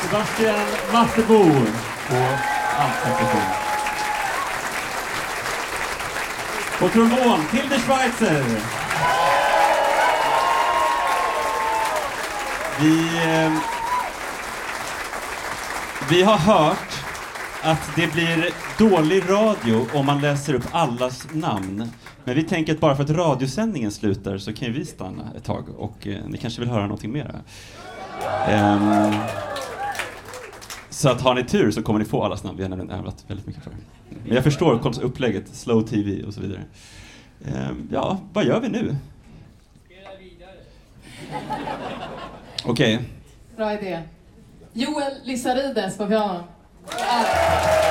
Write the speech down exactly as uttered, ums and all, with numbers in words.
Sebastian Mattebo på altsaxofon. På trombon, Hilde Schweitzer. Vi, eh, vi har hört att det blir dålig radio om man läser upp allas namn. Men vi tänker att bara för att radiosändningen slutar så kan vi stanna ett tag. Och eh, ni kanske vill höra någonting mer. Um, så att har ni tur så kommer ni få allas namn. Vi har nämligen övat väldigt mycket för. Men jag förstår upplägget, slow T V och så vidare. Um, ja, vad gör vi nu? Spela vidare. Okej. Okay. Bra idé. Joel Lissarides på piano.